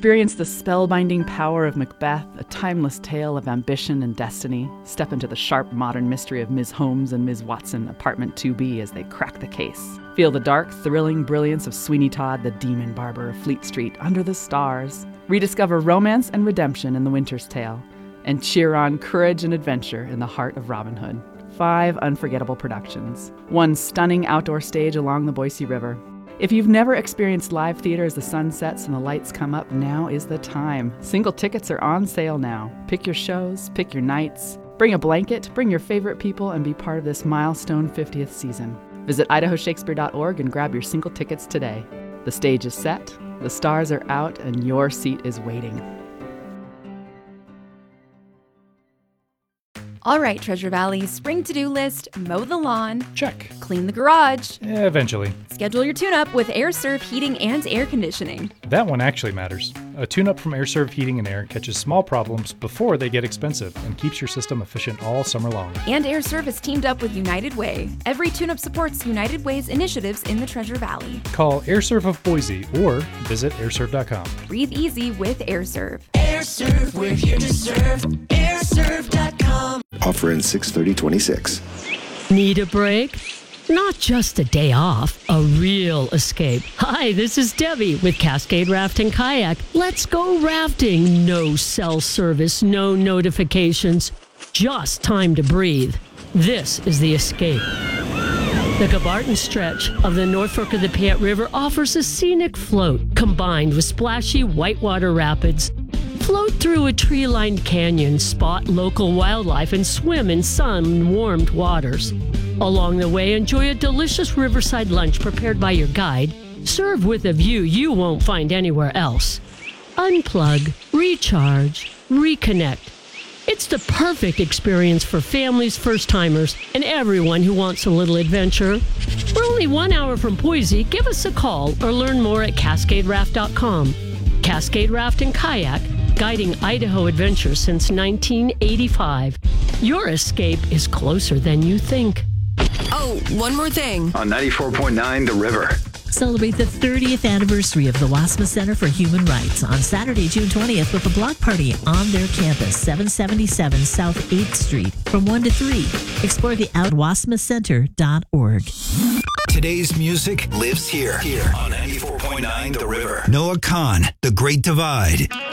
Experience the spellbinding power of Macbeth, a timeless tale of ambition and destiny. Step into the sharp modern mystery of Ms. Holmes and Ms. Watson, apartment 2B, as they crack the case. Feel the dark, thrilling brilliance of Sweeney Todd, the demon barber of Fleet Street, under the stars. Rediscover romance and redemption in The Winter's Tale. And cheer on courage and adventure in the heart of Robin Hood. 5 unforgettable productions. 1 stunning outdoor stage along the Boise River. If you've never experienced live theater as the sun sets and the lights come up, now is the time. Single tickets are on sale now. Pick your shows, pick your nights. Bring a blanket, bring your favorite people, and be part of this milestone 50th season. Visit idahoshakespeare.org and grab your single tickets today. The stage is set, the stars are out, and your seat is waiting. All right, Treasure Valley, spring to-do list, mow the lawn. Check. Clean the garage. Eventually. Schedule your tune-up with AirServe heating and air conditioning. That one actually matters. A tune-up from AirServe Heating and Air catches small problems before they get expensive and keeps your system efficient all summer long. And AirServe is teamed up with United Way. Every tune-up supports United Way's initiatives in the Treasure Valley. Call AirServe of Boise or visit airserve.com. Breathe easy with AirServe. AirServe, we're here to serve. AirServe.com. Offer in 6/30/26. Need a break? Not just a day off, a real escape. Hi, this is Debbie with Cascade Raft and Kayak. Let's go rafting. No cell service, no notifications, just time to breathe. This is the escape. The Gabarton stretch of the North Fork of the Payette River offers a scenic float combined with splashy whitewater rapids. Float through a tree-lined canyon, spot local wildlife, and swim in sun-warmed waters. Along the way, enjoy a delicious riverside lunch prepared by your guide, served with a view you won't find anywhere else. Unplug, recharge, reconnect. It's the perfect experience for families, first-timers, and everyone who wants a little adventure. We're only 1 hour from Boise. Give us a call or learn more at CascadeRaft.com. Cascade Raft and Kayak, guiding Idaho adventures since 1985. Your escape is closer than you think. Oh, one more thing. On 94.9 The River. Celebrate the 30th anniversary of the WASMA Center for Human Rights on Saturday, June 20th with a block party on their campus, 777 South 8th Street from 1 to 3. Explore the wasmacenter.org. Today's music lives here on 94.9 The River. Noah Kahn, The Great Divide.